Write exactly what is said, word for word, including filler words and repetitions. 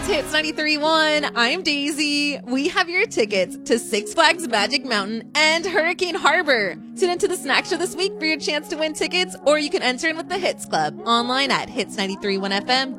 It's Hits ninety-three point one. I'm Daisy. We have your tickets to Six Flags Magic Mountain and Hurricane Harbor. Tune into the Snack Show this week for your chance to win tickets, or you can enter in with the Hits Club online at hits nine three one f m